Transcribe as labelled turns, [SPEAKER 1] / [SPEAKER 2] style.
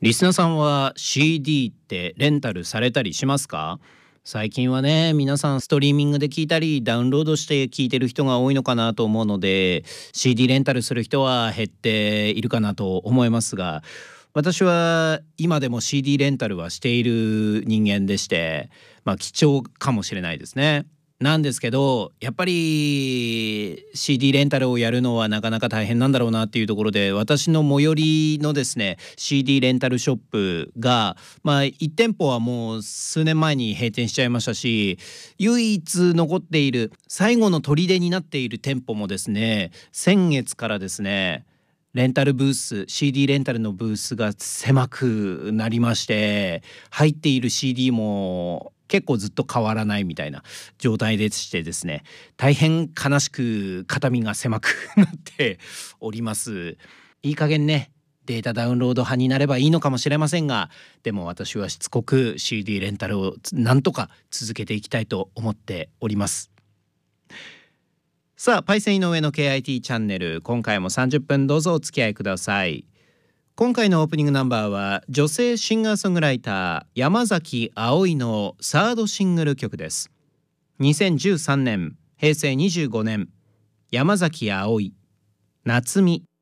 [SPEAKER 1] リスナーさんは CD ってレンタルされたりしますか？最近はね、皆さんストリーミングで聞いたりダウンロードして聞いてる人が多いのかなと思うので、 CD レンタルする人は減っているかなと思いますが、私は今でも CD レンタルはしている人間でして、貴重かもしれないですね。なんですけど、やっぱり CD レンタルをやるのはなかなか大変なんだろうなっていうところで、私の最寄りのですね CD レンタルショップが、1店舗はもう数年前に閉店しちゃいましたし、唯一残っている最後の砦になっている店舗もですね、先月からですね、レンタルブース CD レンタルのブースが狭くなりまして、入っている CD も結構ずっと変わらないみたいな状態でしてですね、大変悲しく肩身が狭くなっております。いい加減ね、データダウンロード派になればいいのかもしれませんが、でも私はしつこく CD レンタルをなんとか続けていきたいと思っております。さあ、パイセン井上の KIT チャンネル、今回も30分どうぞお付き合いください。今回のオープニングナンバーは女性シンガーソングライター山崎葵のサードシングル曲です。2013年平成25年、山崎葵、夏美。